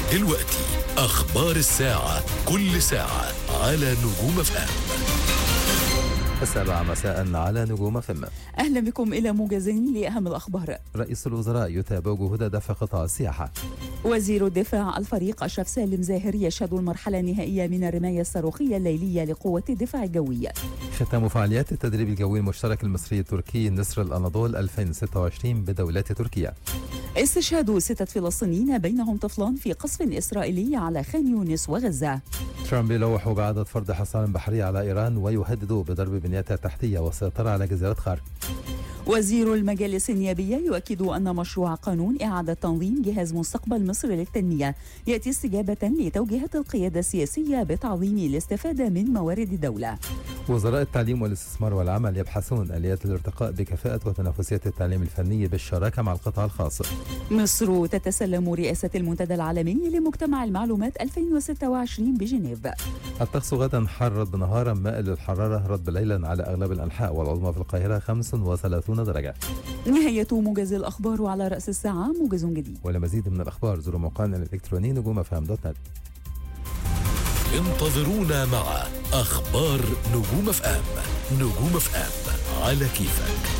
دلوقتي أخبار الساعة، كل ساعة على نجوم اف ام. 7 مساء على نجوم اف ام. أهلا بكم إلى موجز لأهم الأخبار. رئيس الوزراء يتابع جهود دفع قطاع السياحة. وزير الدفاع الفريق أشرف سالم زاهر يشهد المرحلة النهائية من الرماية الصاروخية الليلية لقوة الدفاع الجوي. ختام فعاليات التدريب الجوي المشترك المصري التركي نسر الأناضول 2026 بدولة تركيا. استشهاد 6 فلسطينيين بينهم طفلان في قصف إسرائيلي على خان يونس وغزة. ترامب يلوح بإعادة فرض حصار بحري على إيران ويهدد بضرب بنيتها التحتية والسيطرة على جزيرة خار. وزير المجالس النيابية يؤكد أن مشروع قانون إعادة تنظيم جهاز مستقبل مصر للتنمية يأتي استجابة لتوجيهات القيادة السياسية بتعظيم الاستفادة من موارد الدولة. وزراء التعليم والاستثمار والعمل يبحثون آليات الارتقاء بكفاءة وتنافسية التعليم الفني بالشراكة مع القطاع الخاص. مصر تتسلم رئاسة المنتدى العالمي لمجتمع المعلومات 2026 بجنيف. الطقس غدا حار رطب نهارا مائل للحرارة، رطب ليلا على أغلب الأنحاء، والعظمى في القاهرة 35 درجة. نهاية موجز الأخبار، وعلى رأس الساعة موجز جديد. ولمزيد من الأخبار زوروا موقعنا الإلكتروني نجومفم.net. انتظرونا مع أخبار نجوم اف ام. نجوم اف ام على كيفك.